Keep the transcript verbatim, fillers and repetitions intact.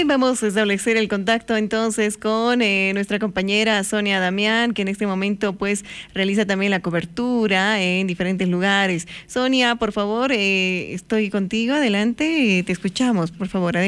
bien, vamos a establecer el contacto entonces con eh, nuestra compañera Sonia Damián, que en este momento pues realiza también la cobertura en diferentes lugares. Sonia, por favor, eh, estoy contigo, adelante, eh, te escuchamos, por favor, adelante.